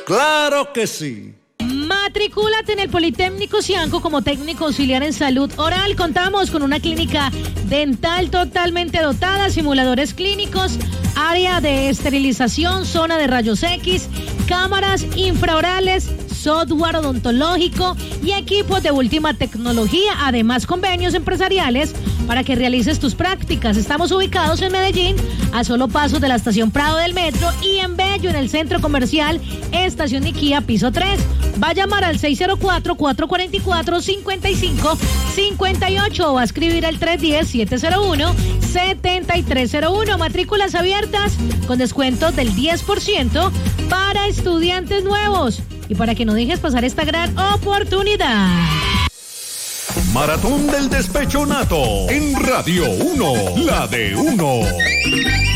¡Claro que sí! Matricúlate en el Politécnico Cianco como técnico auxiliar en salud oral. Contamos con una clínica dental totalmente dotada, simuladores clínicos, área de esterilización, zona de rayos X, cámaras infraorales, software odontológico y equipos de última tecnología, además convenios empresariales para que realices tus prácticas. Estamos ubicados en Medellín, a solo pasos de la estación Prado del Metro, y en Bello, en el centro comercial Estación Niquía, piso 3. Va a llamar al 604-444-5558 o va a escribir al 310-701-7301. Matrículas abiertas con descuento del 10% para estudiantes nuevos y para que no dejes pasar esta gran oportunidad. Maratón del Despecho Nato en Radio 1, la de 1.